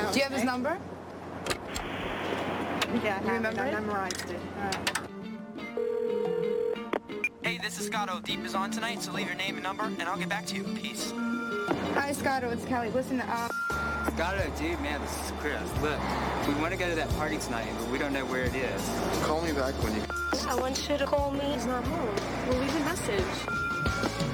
Do you have his number? Yeah, I remember it? memorized it. All right. Hey, this is Scotto. Deep is on tonight, so leave your name and number, and I'll get back to you. Peace. Hi, Scotto. It's Kelly. Listen, Scotto, dude, man, this is Chris. Look, we want to go to that party tonight, but we don't know where it is. Call me back when you... I want you to call me. He's not home. We'll leave a message.